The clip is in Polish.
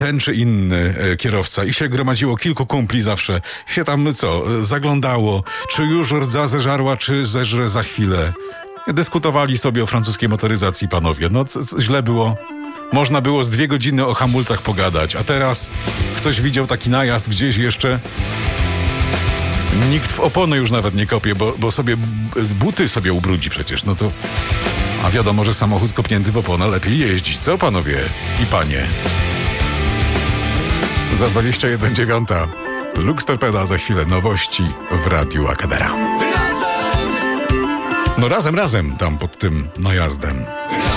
ten czy inny kierowca i się gromadziło kilku kumpli zawsze. Się tam zaglądało, czy już rdza zeżarła, czy zeżre za chwilę. Dyskutowali sobie o francuskiej motoryzacji panowie. No źle było. Można było z 2 godziny o hamulcach pogadać, a teraz ktoś widział taki najazd gdzieś jeszcze. Nikt w opony już nawet nie kopie, bo sobie buty sobie ubrudzi przecież, no to... A wiadomo, że samochód kopnięty w oponę lepiej jeździć, co panowie i panie? Za 21:09. Lux Torpeda, za chwilę nowości w Radiu Akadera. No razem tam pod tym najazdem.